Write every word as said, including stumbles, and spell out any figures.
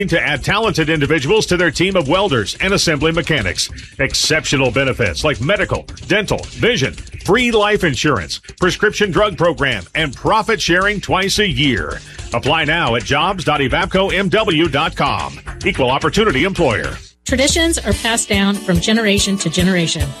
to add talented individuals to their team of welders and assembly mechanics. Exceptional benefits like medical, dental, vision, free life insurance, prescription drug program, and profit sharing twice a year. Apply now at jobs dot evapco m w dot com. Equal opportunity employer. Traditions are passed down from generation to generation.